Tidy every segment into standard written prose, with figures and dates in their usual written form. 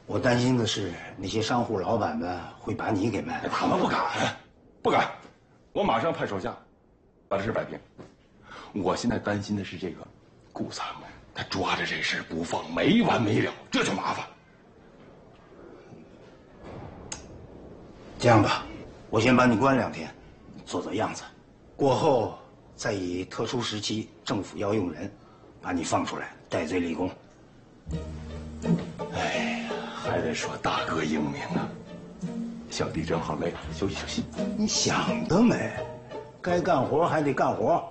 我担心的是那些商户老板们会把你给卖了。 他们不敢，不敢。我马上派手下把这事摆平。我现在担心的是这个顾参谋，他抓着这事不放，没完没了，这就麻烦。 这样吧，我先把你关2天，做做样子，过后再以特殊时期政府要用人，把你放出来，戴罪立功。 哎呀，还得说大哥英明啊！小弟正好累了，休息休息。 你想得美，该干活还得干活。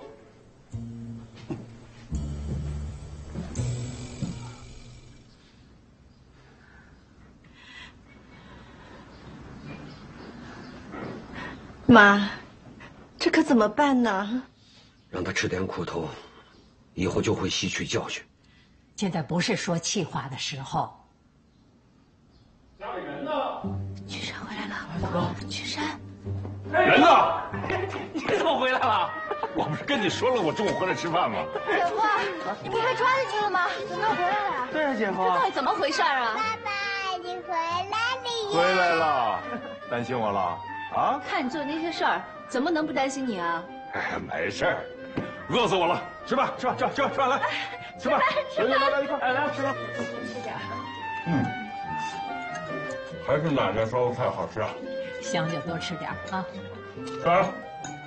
妈，这可怎么办呢？ 让他吃点苦头，以后就会吸取教训。 现在不是说气话的时候。 家里人呢？ 曲山回来了。曲山， 人呢？ 你怎么回来了？ 我不是跟你说了，我中午回来吃饭吗？ 姐夫，你不被抓进去了吗？怎么又回来了？ 对呀，姐夫。 这到底怎么回事啊？ 爸爸，你回来了呀！ 回来了，担心我了啊？ 看你做的那些事儿，怎么能不担心你啊？ 哎，没事儿，饿死我了，吃饭，吃饭，吃饭，来，吃饭，来一块，哎，来吃吧， 吃点。 还是奶奶烧的菜好吃啊。 香就多吃点啊。 来了，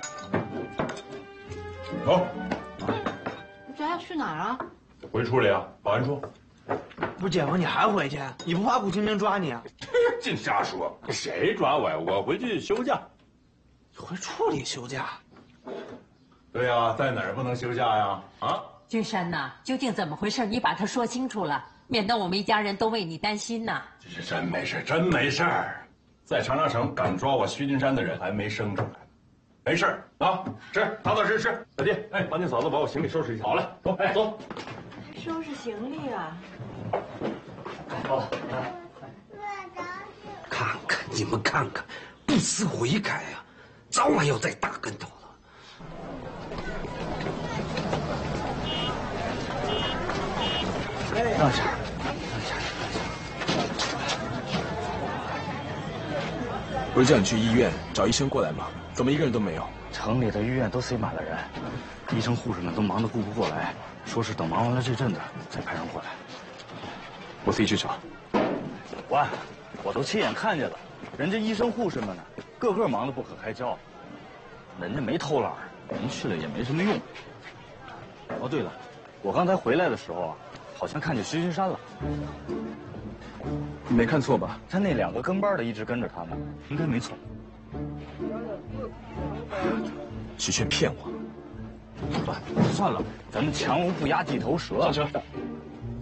走。 这要去哪儿啊？ 回处里啊，保安处。 不是姐夫，你还回去？你不怕顾清明抓你啊？ 净瞎说，谁抓我呀？我回去休假。 回处里休假？ 对呀，在哪儿不能休假呀？啊？ 君山呐，究竟怎么回事？你把它说清楚了，免得我们一家人都为你担心呐。 这是真没事，真没事儿。在长沙省敢抓我薛金山的人还没生出来呢，没事儿啊，吃，踏踏实实。小弟，哎，帮你嫂子把我行李收拾一下。好嘞，走，哎，走。 还收拾行李啊？ 好了， 看看你们看看，不思悔改呀，早晚要再打跟头了。 让一下。 不是叫你去医院找医生过来吗？怎么一个人都没有？ 城里的医院都塞满了人，医生护士们都忙得顾不过来，说是等忙完了这阵子再派人过来。 我自己去找。 喂，我都亲眼看见了，人家医生护士们呢，个个忙得不可开交。人家没偷懒，人去了也没什么用。哦，对了，我刚才回来的时候啊，好像看见石金山了。 你没看错吧？ 他那2个跟班的一直跟着他呢，应该没错。 许却骗我。 算了，咱们强龙不压地头蛇。 上车。